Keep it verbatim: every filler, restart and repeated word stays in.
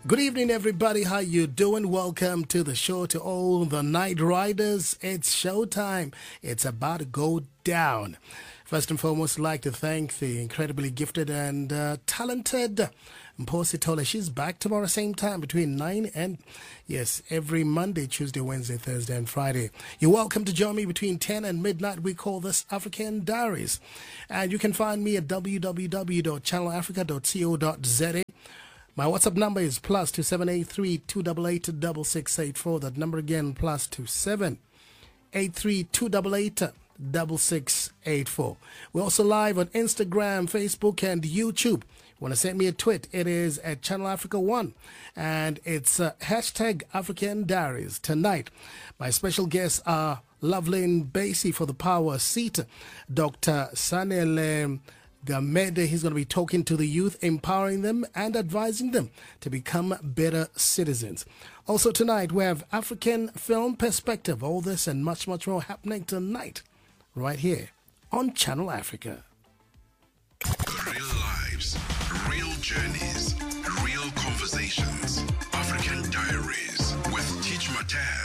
Good evening, everybody. How you doing? Welcome to the show. To all the night riders, it's showtime. It's about to go down. First and foremost, I'd like to thank the incredibly gifted and uh, talented Mposi Tola. She's back tomorrow, same time, between nine and, yes, every Monday, Tuesday, Wednesday, Thursday, and Friday. You're welcome to join me between ten and midnight. We call this African Diaries. And you can find me at w w w dot channel africa dot co dot z a. My WhatsApp number is plus two seven eight three two eight eight six six eight four. That number again, plus two seven eight three two eight eight six six eight four. We're also live on Instagram, Facebook, and YouTube. You want to send me a tweet? It is at Channel Africa One, and it's uh, hashtag African Diaries. Tonight, my special guests are Loveline Basie for the Power Seat, Doctor Sanele Gamede. He's going to be talking to the youth, empowering them and advising them to become better citizens. Also tonight, we have African Film Perspective. All this and much, much more happening tonight, right here on Channel Africa. Real lives, real journeys, real conversations. African Diaries with Teach Mataz.